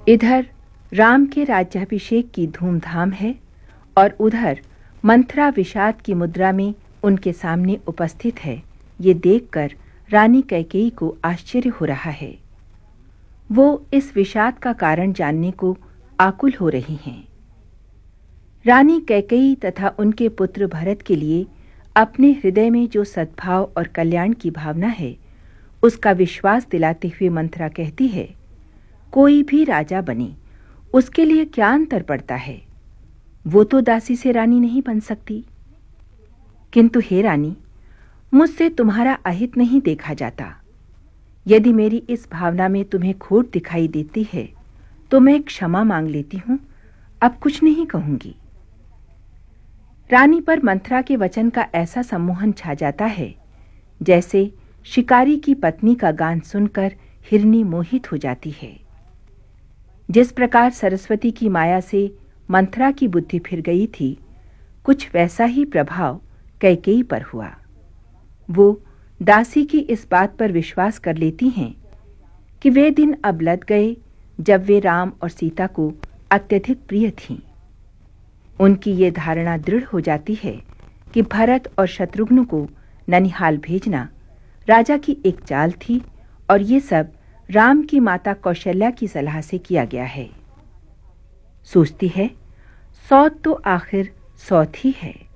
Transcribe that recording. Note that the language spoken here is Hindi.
इधर राम के राज्याभिषेक की धूमधाम है और उधर मंथरा विषाद की मुद्रा में उनके सामने उपस्थित है। ये देखकर रानी कैकेयी को आश्चर्य हो रहा है। वो इस विषाद का कारण जानने को आकुल हो रही हैं। रानी कैकेयी तथा उनके पुत्र भरत के लिए अपने हृदय में जो सद्भाव और कल्याण की भावना है, उसका विश्वास दिलाते हुए मंथरा कहती है, कोई भी राजा बने, उसके लिए क्या अंतर पड़ता है? वो तो दासी से रानी नहीं बन सकती। किंतु हे रानी, मुझसे तुम्हारा अहित नहीं देखा जाता। यदि मेरी इस भावना में तुम्हें खोट दिखाई देती है तो मैं क्षमा मांग लेती हूं, अब कुछ नहीं कहूंगी। रानी पर मंथरा के वचन का ऐसा सम्मोहन छा जाता है जैसे शिकारी की पत्नी का गान सुनकर हिरनी मोहित हो जाती है। जिस प्रकार सरस्वती की माया से मंथरा की बुद्धि फिर गई थी, कुछ वैसा ही प्रभाव कैकेयी पर हुआ। वो दासी की इस बात पर विश्वास कर लेती हैं कि वे दिन अब लद गए जब वे राम और सीता को अत्यधिक प्रिय थीं। उनकी ये धारणा दृढ़ हो जाती है कि भरत और शत्रुघ्न को ननिहाल भेजना राजा की एक चाल थी और ये सब राम की माता कौशल्या की सलाह से किया गया है। सोचती है, सौत तो आखिर सौत ही है।